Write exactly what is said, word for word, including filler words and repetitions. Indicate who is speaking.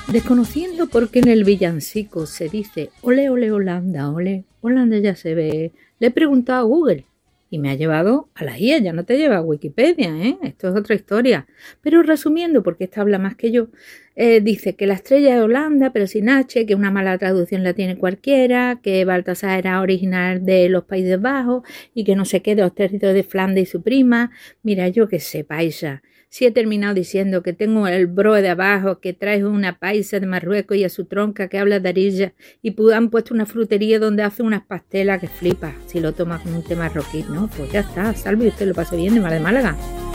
Speaker 1: Desconociendo por qué en el villancico se dice ole, ole, Holanda, ole, Holanda ya se ve, le he preguntado a Google y me ha llevado a la I A, ya no te lleva a Wikipedia, ¿eh? Esto es otra historia. Pero resumiendo, porque esta habla más que yo, eh, dice que la estrella es Holanda, pero sin H, que una mala traducción la tiene cualquiera, que Baltasar era original de los Países Bajos y que no sé qué, de los territorios de Flandes y su prima. Mira, yo qué sé, paisa. Si he terminado diciendo que tengo el bro de abajo, que trae una paisa de Marruecos y a su tronca que habla de arilla y han puesto una frutería donde hace unas pastelas que flipa si lo tomas con un té marroquí, ¿no? Pues ya está, salve, usted lo pase bien de Mar de Málaga.